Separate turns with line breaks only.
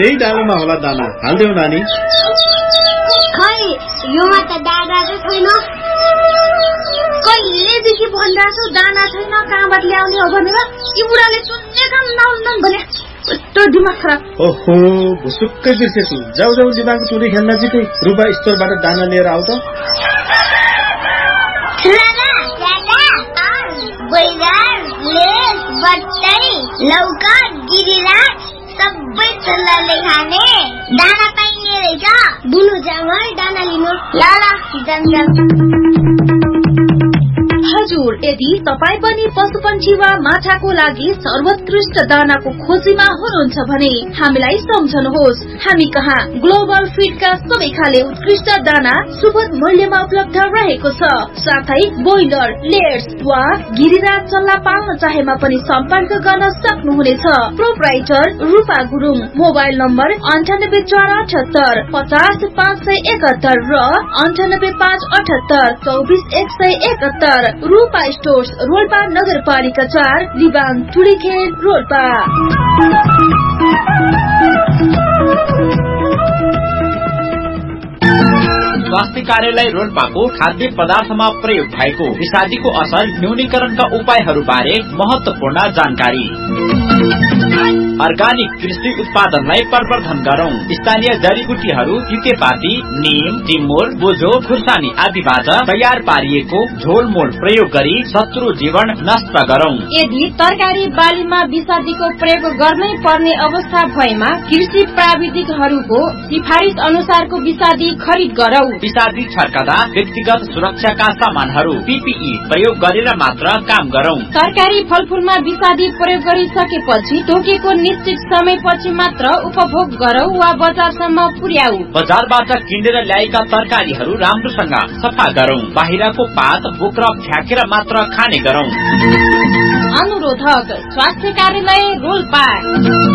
त्यही डालोमा होला दाना, हाल्देऊ नानी।
खै योमा त दाना चाहिँ छैन। कहिलेदेखि भनिरहेको छु दाना छैन, कहाँबाट ल्याउने हो भनेर। यी बुढाले सुन्ने काम नहुन्न भने कस्तो दिमाग खराब।
ओहो, भुसुक्कै बिर्सेछु। जाऊ जाऊ दिमाग चुरी खेल्न नजिकै रुपा स्टोरबाट दाना लिएर आऊ त।
लौका गिरिला सबै चल्लाले खाने दाना पाइने रहेछ। बुनु जाम है दाना लिनु। ल
हजुर, यदि तपाईँ पनि पशुपन्छी वा माछाको लागि सर्वोत्कृष्ट दानाको खोजीमा हुनुहुन्छ भने हामीलाई सम्झनुहोस्। हामी कहाँ ग्लोबल फीडका सबै खाले उत्कृष्ट दाना सुपथ मूल्यमा उपलब्ध रहेको छ। साथै बोइलर, लेयर्स वा गिरिरा चल्ला पाल्न चाहेमा पनि सम्पर्क गर्न सक्नुहुनेछ। प्रोप्राइटर रूपा गुरुङ, मोबाइल नम्बर 9848 50 571 र 9858 24 171। रूपा स्टोर्स, रोल्पा नगरपालिका 4, लिबाङ टुडीखेल रोल्पा।
स्वास्थ्य कार्यालय रोल्पाको खाद्य पदार्थमा प्रयोग भएको विषादीको असर न्यूनीकरणका उपायहरू बारे महत्वपूर्ण जानकारी। अर्गानिक कृषि उत्पादनलाई प्रवर्धन गरौं। स्थानीय जडीबुटीहरू तितेपाती, नीम, टिमुर, बोझो, खुर्सानी आदिबाट तयार पारिएको झोलमोल प्रयोग गरी शत्रु जीवन नष्ट गरौं।
यदि तरकारी बालीमा विषादीको प्रयोग गर्नै पर्ने अवस्था भएमा कृषि प्राविधिकहरूको सिफारिस अनुसारको विषादी खरिद गरौं।
विषादी छर्कदा व्यक्तिगत सुरक्षाका सामानहरू PPE प्रयोग गरेर मात्र काम गरौं।
तरकारी फलफूलमा विषादी प्रयोग गरिसकेपछि तोकेको निश्चित समयपछि मात्र उपभोग गरौं वा बजारसम्म पुर्याऊ।
बजारबाट किनेर ल्याएका तरकारीहरू राम्रोसँग सफा गरौं। बाहिरको पात बोक्रा फ्याँकेर मात्र खाने गरौं।
अनुरोधक स्वास्थ्य कार्यालय रोल्पा।